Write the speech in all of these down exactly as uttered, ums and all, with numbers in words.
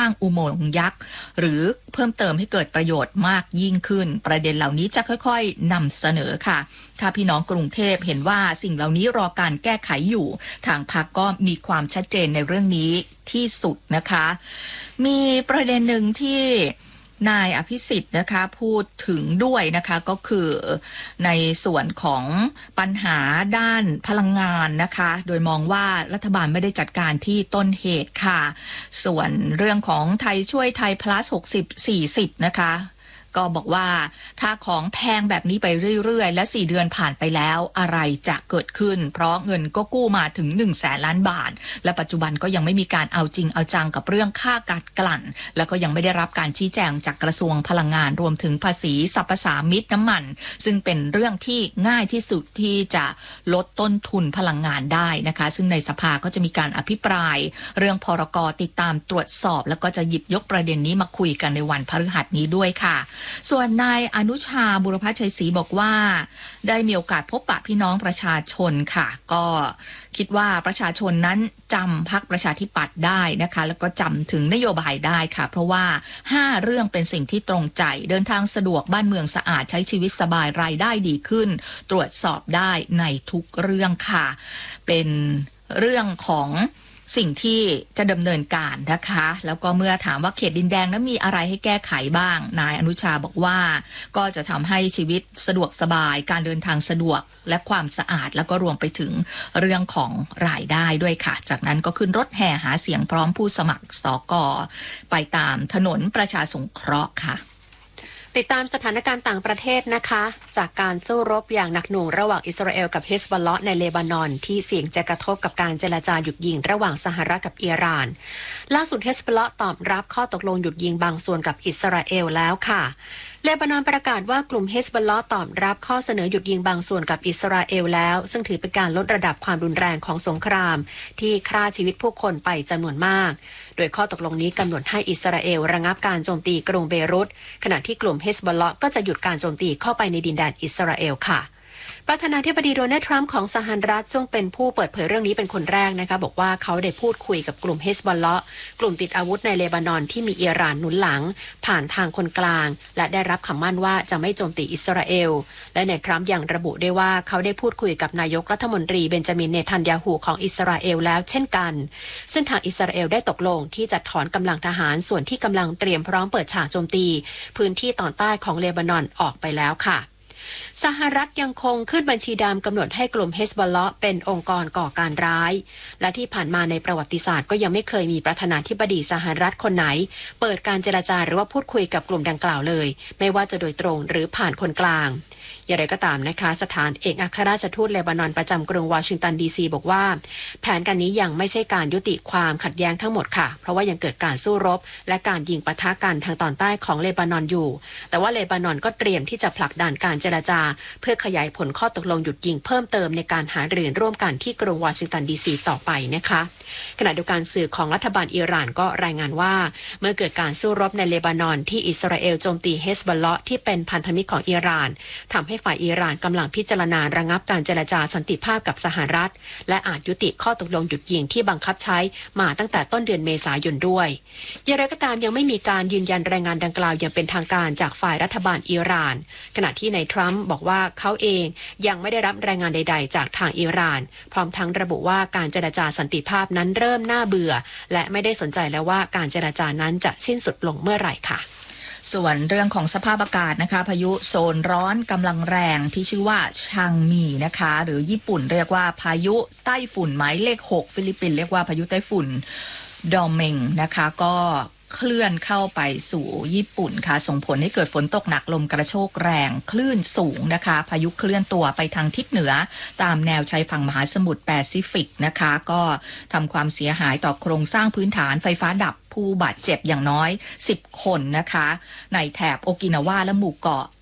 างอุโมงค์ยักษ์หรือเพิ่มเติมให้เกิดประโยชน์มากยิ่งขึ้นประเด็นเหล่านี้จะค่อยๆนำเสนอค่ะถ้าพี่น้องกรุงเทพเห็นว่าสิ่งเหล่านี้รอการแก้ไขอยู่ทางพรรคก็มีความชัดเจนในเรื่องนี้ที่สุดนะคะมีประเด็นหนึ่งที่นายอภิสิทธิ์นะคะพูดถึงด้วยนะคะก็คือในส่วนของปัญหาด้านพลังงานนะคะโดยมองว่ารัฐบาลไม่ได้จัดการที่ต้นเหตุค่ะส่วนเรื่องของไทยช่วยไทย plus หกสิบ สี่สิบนะคะก็บอกว่าถ้าของแพงแบบนี้ไปเรื่อยๆและสี่เดือนผ่านไปแล้วอะไรจะเกิดขึ้นเพราะเงินก็กู้มาถึงหนึ่งแสนล้านบาทและปัจจุบันก็ยังไม่มีการเอาจริงเอาจังกับเรื่องค่าการกลั่นแล้วก็ยังไม่ได้รับการชี้แจงจากกระทรวงพลังงานรวมถึงภาษีสรรพสามิตน้ำมันซึ่งเป็นเรื่องที่ง่ายที่สุดที่จะลดต้นทุนพลังงานได้นะคะซึ่งในสภาก็จะมีการอภิปรายเรื่องพรก.ติดตามตรวจสอบแล้วก็จะหยิบยกประเด็นนี้มาคุยกันในวันพฤหัสนี้ด้วยค่ะส่วนนายอนุชาบุรพชัยศรีบอกว่าได้มีโอกาสพบปะพี่น้องประชาชนค่ะก็คิดว่าประชาชนนั้นจำพรรคประชาธิปัตย์ได้นะคะแล้วก็จำถึงนโยบายได้ค่ะเพราะว่าห้าเรื่องเป็นสิ่งที่ตรงใจเดินทางสะดวกบ้านเมืองสะอาดใช้ชีวิตสบายรายได้ดีขึ้นตรวจสอบได้ในทุกเรื่องค่ะเป็นเรื่องของสิ่งที่จะดำเนินการนะคะแล้วก็เมื่อถามว่าเขตดินแดงนั้นมีอะไรให้แก้ไขบ้างนายอนุชาบอกว่าก็จะทำให้ชีวิตสะดวกสบายการเดินทางสะดวกและความสะอาดแล้วก็รวมไปถึงเรื่องของรายได้ด้วยค่ะจากนั้นก็ขึ้นรถแห่หาเสียงพร้อมผู้สมัครสก.ไปตามถนนประชาสงเคราะห์ค่ะติดตามสถานการณ์ต่างประเทศนะคะจากการสู้รบอย่างหนักหน่วงระหว่างอิสราเอลกับฮิซบอลเลาะห์ในเลบานอนที่เสี่ยงจะกระทบกับการเจรจาหยุดยิงระหว่างสหรัฐกับอิหร่านล่าสุดฮิซบอลเลาะห์ตอบรับข้อตกลงหยุดยิงบางส่วนกับอิสราเอลแล้วค่ะเลบานอนประกาศว่ากลุ่มฮิซบอลเลาะห์ตอบรับข้อเสนอหยุดยิงบางส่วนกับอิสราเอลแล้วซึ่งถือเป็นการลดระดับความรุนแรงของสงครามที่ฆ่าชีวิตผู้คนไปจำนวนมากโดยข้อตกลงนี้กำหนดให้อิสราเอลระงับการโจมตีกรุงเบรุตขณะที่กลุ่มฮิซบอลเลาะห์ก็จะหยุดการโจมตีเข้าไปในดินแดนอิสราเอลค่ะประธานาธิบดีโดนัลด์ทรัมป์ของสหรัฐซึ่งเป็นผู้เปิดเผยเรื่องนี้เป็นคนแรกนะคะบอกว่าเขาได้พูดคุยกับกลุ่มฮิซบอลเลาะห์กลุ่มติดอาวุธในเลบานอนที่มีอิหร่านหนุนหลังผ่านทางคนกลางและได้รับคำมั่นว่าจะไม่โจมตีอิสราเอลและนายทรัมป์ยังระบุได้ว่าเขาได้พูดคุยกับนายกรัฐมนตรีเบนจามินเนทันยาฮูของอิสราเอลแล้วเช่นกันซึ่งทางอิสราเอลได้ตกลงที่จะถอนกำลังทหารส่วนที่กำลังเตรียมพร้อมเปิดฉากโจมตีพื้นที่ตอนใต้ของเลบานอนออกไปแล้วค่ะสหรัฐยังคงขึ้นบัญชีดำกำหนดให้กลุ่มฮิซบอลเลาะห์เป็นองค์กรก่อการร้ายและที่ผ่านมาในประวัติศาสตร์ก็ยังไม่เคยมีประธานาธิบดีสหรัฐคนไหนเปิดการเจรจาหรือว่าพูดคุยกับกลุ่มดังกล่าวเลยไม่ว่าจะโดยตรงหรือผ่านคนกลางอย่างไรก็ตามนะคะสถานเอกอัครราชทูตเลบานอนประจำกรุงวอชิงตันดีซีบอกว่าแผนการนี้ยังไม่ใช่การยุติความขัดแย้งทั้งหมดค่ะเพราะว่ายังเกิดการสู้รบและการยิงปะทะกันทางตอนใต้ของเลบานอนอยู่แต่ว่าเลบานอนก็เตรียมที่จะผลักดันการเจรจาเพื่อขยายผลข้อตกลงหยุดยิงเพิ่มเติมในการหารือร่วมกันที่กรุงวอชิงตันดีซีต่อไปนะคะขณะเดียวกันสื่อของรัฐบาลอิหร่านก็รายงานว่าเมื่อเกิดการสู้รบในเลบานอนที่อิสราเอลโจมตีฮิซบอลเลาะห์ที่เป็นพันธมิตรของอิหร่านทำให้ฝ่ายอิหร่านกำลังพิจารณาระงับการเจรจาสันติภาพกับสหรัฐและอาจยุติข้อตกลงหยุดยิงที่บังคับใช้มาตั้งแต่ต้นเดือนเมษายนด้วยอย่างไรก็ตามยังไม่มีการยืนยันรายงานดังกล่าวอย่างเป็นทางการจากฝ่ายรัฐบาลอิหร่านขณะที่นายทรัมป์บอกว่าเขาเองยังไม่ได้รับรายงานใดๆจากทางอิหร่านพร้อมทั้งระบุว่าการเจรจาสันติภาพนั้นเริ่มน่าเบื่อและไม่ได้สนใจแล้วว่าการเจรจานั้นจะสิ้นสุดลงเมื่อไหร่ค่ะส่วนเรื่องของสภาพอากาศนะคะพายุโซนร้อนกำลังแรงที่ชื่อว่าชังมีนะคะหรือญี่ปุ่นเรียกว่าพายุไต้ฝุ่นหมายเลขหกฟิลิปปินส์เรียกว่าพายุไต้ฝุ่นดอเมงนะคะก็เคลื่อนเข้าไปสู่ญี่ปุ่นค่ะส่งผลให้เกิดฝนตกหนักลมกระโชกแรงคลื่นสูงนะคะพายุเคลื่อนตัวไปทางทิศเหนือตามแนวชายฝั่งมหาสมุทรแปซิฟิกนะคะก็ทำความเสียหายต่อโครงสร้างพื้นฐานไฟฟ้าดับผู้บาดเจ็บอย่างน้อยสิบคนนะคะในแถบโอกินาวาและหมู่เกาะ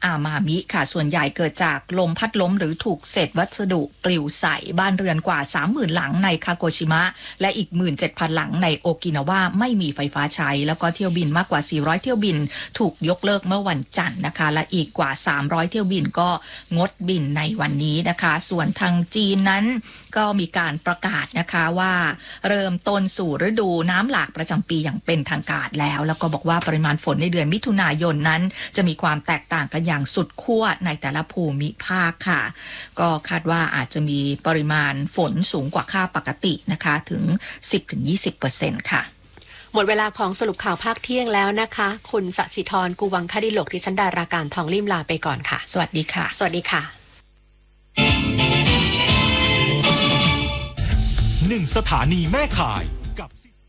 อามามิค่ะส่วนใหญ่เกิดจากลมพัดล้มหรือถูกเศษวัสดุปลิวใส่บ้านเรือนกว่า สามหมื่น หลังในคาโกชิมะและอีก หนึ่งหมื่นเจ็ดพัน หลังในโอกินาวาไม่มีไฟฟ้าใช้แล้วก็เที่ยวบินมากกว่าสี่ร้อยเที่ยวบินถูกยกเลิกเมื่อวันจันทร์นะคะและอีกกว่าสามร้อยเที่ยวบินก็งดบินในวันนี้นะคะส่วนทางจีนนั้นก็มีการประกาศนะคะว่าเริ่มต้นสู่ฤดูน้ำหลากประจำปีอย่างเป็นทางการแล้วแล้วก็บอกว่าปริมาณฝนในเดือนมิถุนายนนั้นจะมีความแตกต่างกันอย่างสุดขั้วในแต่ละภูมิภาคค่ะก็คาดว่าอาจจะมีปริมาณฝนสูงกว่าค่าปกตินะคะถึง สิบถึงยี่สิบเปอร์เซ็นต์ ค่ะหมดเวลาของสรุปข่าวภาคเที่ยงแล้วนะคะคุณสศิธรกูวังคดิโลกดิฉันดาราการทองลิ่มลาไปก่อนค่ะสวัสดีค่ะสวัสดีค่ะหนึ่งสถานีแม่ข่ายกับ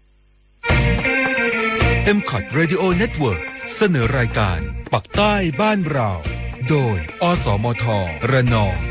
เอ็ม คอท Radio Network เสนอรายการปักใต้บ้านเราโดยอสมทระนอง